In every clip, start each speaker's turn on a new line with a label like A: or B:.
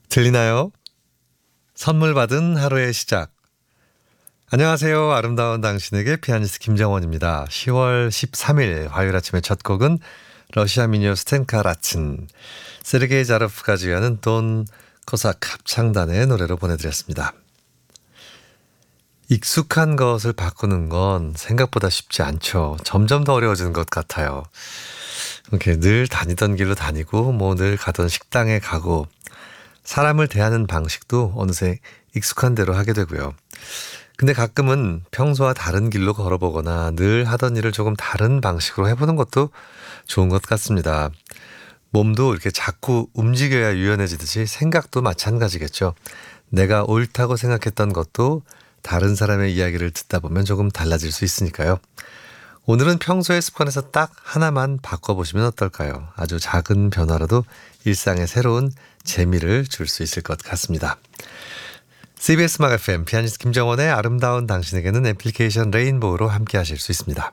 A: 들리나요? 선물 받은 하루의 시작. 안녕하세요. 아름다운 당신에게 피아니스트 김정원입니다. 10월 13일 화요일 아침의 첫 곡은 러시아 민요 스텐카 라친, 세르게이 자로프가 지휘하는 돈 코삭 합창단의 노래로 보내드렸습니다. 익숙한 것을 바꾸는 건 생각보다 쉽지 않죠. 점점 더 어려워지는 것 같아요. 이렇게 늘 다니던 길로 다니고 늘 가던 식당에 가고 사람을 대하는 방식도 어느새 익숙한 대로 하게 되고요. 근데 가끔은 평소와 다른 길로 걸어보거나 늘 하던 일을 조금 다른 방식으로 해보는 것도 좋은 것 같습니다. 몸도 이렇게 자꾸 움직여야 유연해지듯이 생각도 마찬가지겠죠. 내가 옳다고 생각했던 것도 다른 사람의 이야기를 듣다 보면 조금 달라질 수 있으니까요. 오늘은 평소의 습관에서 딱 하나만 바꿔보시면 어떨까요? 아주 작은 변화라도 일상에 새로운 재미를 줄 수 있을 것 같습니다. CBS 음악 FM 피아니스트 김정원의 아름다운 당신에게는 애플리케이션 레인보우로 함께 하실 수 있습니다.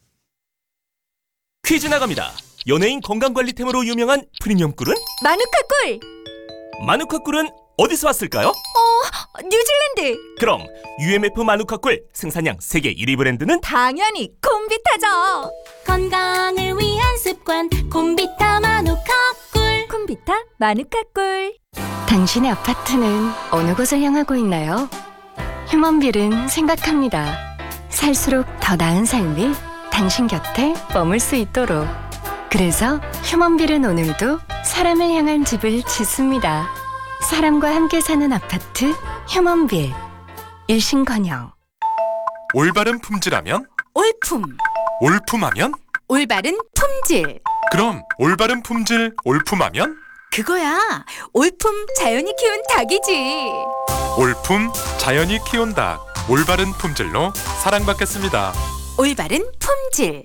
B: 퀴즈 나갑니다. 연예인 건강관리템으로 유명한 프리미엄 꿀은?
C: 마누카 꿀!
B: 마누카 꿀은 어디서 왔을까요?
C: 뉴질랜드!
B: 그럼 UMF 마누카 꿀 생산량 세계 1위 브랜드는?
C: 당연히 콤비타죠!
D: 건강을 위한 습관 콤비타 마누카 꿀.
C: 콤비타 마누카 꿀.
E: 당신의 아파트는 어느 곳을 향하고 있나요? 휴먼빌은 생각합니다. 살수록 더 나은 삶이 당신 곁에 머물 수 있도록. 그래서 휴먼빌은 오늘도 사람을 향한 집을 짓습니다. 사람과 함께 사는 아파트 휴먼빌. 일신건영.
F: 올바른 품질하면?
D: 올품.
F: 올품하면?
D: 올바른 품질.
F: 그럼 올바른 품질 올품하면?
D: 그거야. 올품 자연이 키운 닭이지.
F: 올품 자연이 키운 닭. 올바른 품질로 사랑받겠습니다.
D: 올바른 품질.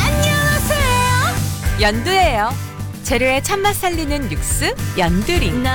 D: 안녕하세요. 연두예요. 재료의 참맛 살리는 육수 연두리.